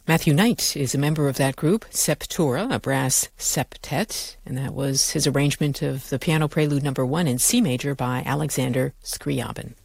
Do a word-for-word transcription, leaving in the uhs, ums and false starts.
Matthew Knight is a member of that group, Septura, a brass septet, and that was his arrangement of the Piano Prelude Number One in C major by Alexander Scriabin.